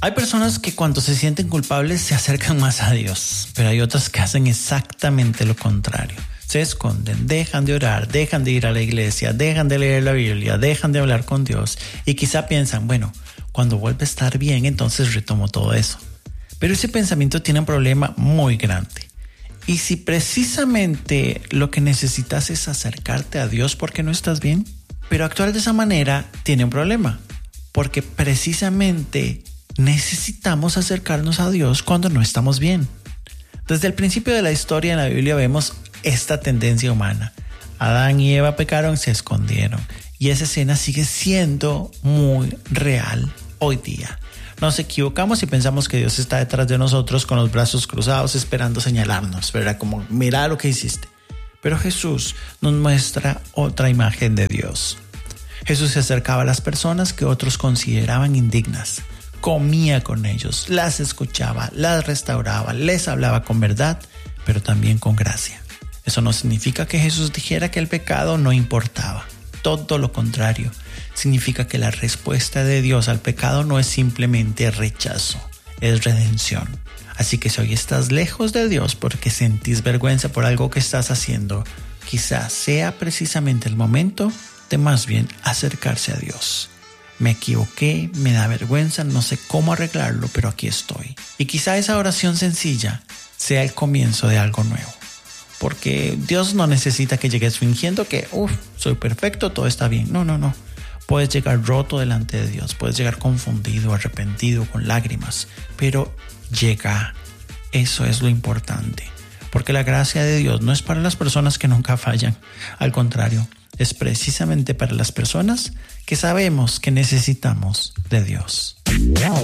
Hay personas que cuando se sienten culpables se acercan más a Dios, pero hay otras que hacen exactamente lo contrario. Se esconden, dejan de orar, dejan de ir a la iglesia, dejan de leer la Biblia, dejan de hablar con Dios y quizá piensan, bueno, cuando vuelva a estar bien, entonces retomo todo eso. Pero ese pensamiento tiene un problema muy grande. Y si precisamente lo que necesitas es acercarte a Dios porque no estás bien, pero actuar de esa manera tiene un problema, porque precisamente necesitamos acercarnos a Dios cuando no estamos bien. Desde el principio de la historia en la Biblia vemos esta tendencia humana. Adán y Eva pecaron, se escondieron. Y esa escena sigue siendo muy real hoy día. Nos equivocamos y pensamos que Dios está detrás de nosotros con los brazos cruzados esperando señalarnos, ¿verdad? Como, mira lo que hiciste. Pero Jesús nos muestra otra imagen de Dios. Jesús se acercaba a las personas que otros consideraban indignas. Comía con ellos, las escuchaba, las restauraba, les hablaba con verdad, pero también con gracia. Eso no significa que Jesús dijera que el pecado no importaba. Todo lo contrario. Significa que la respuesta de Dios al pecado no es simplemente rechazo, es redención. Así que si hoy estás lejos de Dios porque sentís vergüenza por algo que estás haciendo, quizás sea precisamente el momento de más bien acercarse a Dios. Me equivoqué, me da vergüenza, no sé cómo arreglarlo, pero aquí estoy. Y quizá esa oración sencilla sea el comienzo de algo nuevo. Porque Dios no necesita que llegues fingiendo que, soy perfecto, todo está bien. No. Puedes llegar roto delante de Dios, puedes llegar confundido, arrepentido, con lágrimas, pero llega. Eso es lo importante. Porque la gracia de Dios no es para las personas que nunca fallan. Al contrario, es precisamente para las personas que sabemos que necesitamos de Dios.